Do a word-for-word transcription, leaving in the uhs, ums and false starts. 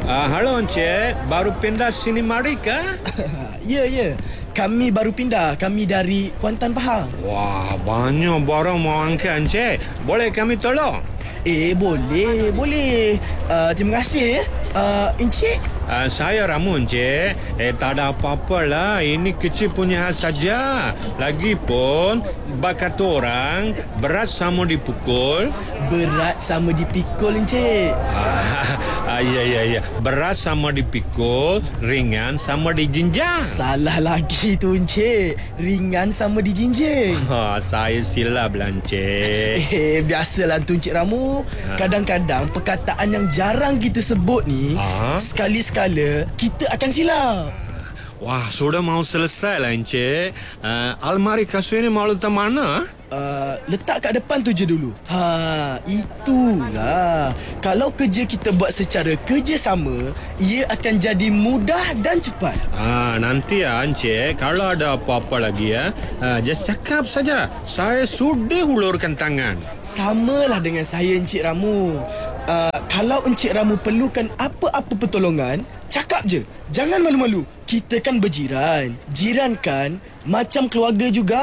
Ah, halo Encik, baru pindah sini mari ke? Ya, ya. Kami baru pindah. Kami dari Kuantan Pahang. Wah, banyak barang mau angkat Encik. Boleh kami tolong? Eh, boleh, boleh. Uh, terima kasih ya. Uh, Encik, Ah, saya Ramu Encik. Eh, tak ada apa-apa lah. Ini kecil punya hal saja. Lagipun, bakat orang berat sama dipukul. berat sama dipikul, Encik. Ah, ah, ya, ya, ya. Berat sama dipikul, ringan sama dijinjang. Salah lagi tu, Encik. Ringan sama dijinjing. Ha, saya silap lah Encik. Eh, biasalah tu, Encik Ramu. Kadang-kadang perkataan yang jarang kita sebut ni, Ha? sekali-sekala kita akan silap. Wah, sudah mau selesai lah Encik. Uh, almari kasut ini mau letak mana? Uh, letak kat depan tu je dulu. Ha, itulah. Kalau kerja kita buat secara kerjasama, ia akan jadi mudah dan cepat. Ah, nanti ya Encik, kalau ada apa-apa lagi ya, uh, just cakap saja. Saya sudah hulurkan tangan. Samalah dengan saya, Encik Ramu. Uh, kalau Encik Ramu perlukan apa-apa pertolongan, cakap je. Jangan malu-malu. Kita kan berjiran. Jiran kan macam keluarga juga.